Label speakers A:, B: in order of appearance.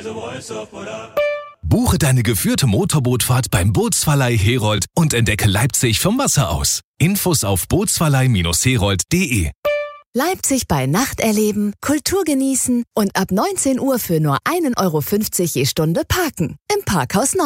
A: Buche deine geführte Motorbootfahrt beim Bootsverleih Herold und entdecke Leipzig vom Wasser aus. Infos auf bootsverleih-herold.de.
B: Leipzig bei Nacht erleben, Kultur genießen und ab 19 Uhr für nur 1,50 € je Stunde parken. Im Parkhaus Nord.